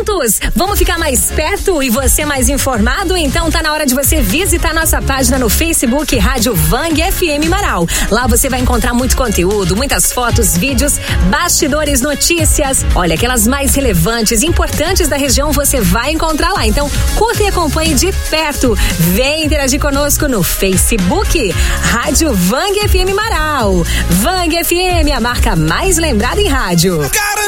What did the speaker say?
juntos? Vamos ficar mais perto e você mais informado? Então tá na hora de você visitar nossa página no Facebook Rádio Vang FM Marau. Lá você vai encontrar muito conteúdo, muitas fotos, vídeos, bastidores, notícias. Olha, aquelas mais relevantes, importantes da região você vai encontrar lá. Então curta e acompanhe de perto. Vem interagir conosco no Facebook Rádio Vang FM Marau. Vang FM, a marca mais lembrada em rádio.